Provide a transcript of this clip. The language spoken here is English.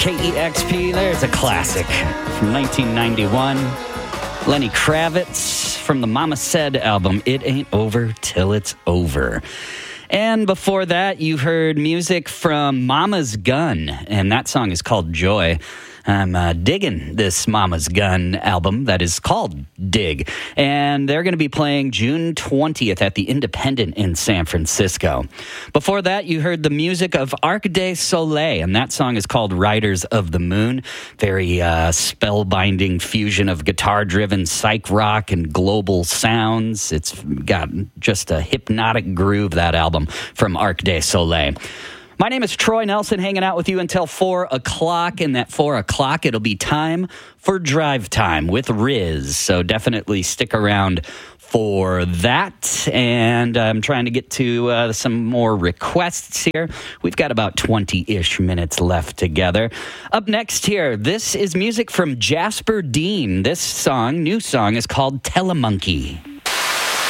KEXP. There's a classic from 1991. Lenny Kravitz from the Mama Said album, It Ain't Over Till It's Over. And before that, you heard music from Mama's Gun, and that song is called Joy. I'm digging this Mama's Gun album that is called Dig. And they're going to be playing June 20th at the Independent in San Francisco. Before that, you heard the music of Arc de Soleil, and that song is called Riders of the Moon. Very spellbinding fusion of guitar-driven psych rock and global sounds. It's got just a hypnotic groove, that album from Arc de Soleil. My name is Troy Nelson, hanging out with you until 4 o'clock. And at 4 o'clock, it'll be time for Drive Time with Riz. So definitely stick around for that. And I'm trying to get to some more requests here. We've got about 20-ish minutes left together. Up next here, this is music from Jasper Dean. This song, new song, is called Telemonkey.